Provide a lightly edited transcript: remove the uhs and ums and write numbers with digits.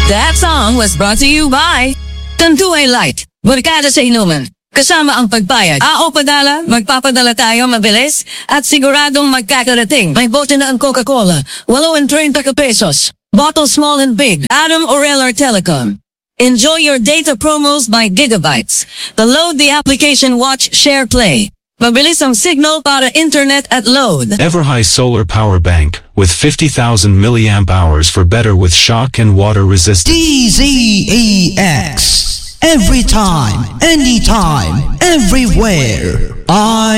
That song was brought to you by Tanduay Light. Barkada sa inuman. Kasama ang pagbayad. O padala, magpapadala tayo mabilis at siguradong magkakarating. May bote na ang Coca-Cola. 30 pesos. Bottle small and big. Adam Oreller Telecom. Enjoy your data promos by gigabytes. Load the application, watch, share, play. Mabilis ang signal para internet at load. Everhigh Solar Power Bank with 50,000 milliamp hours for better with shock and water resistance. DZEX. Every time, anytime, everywhere.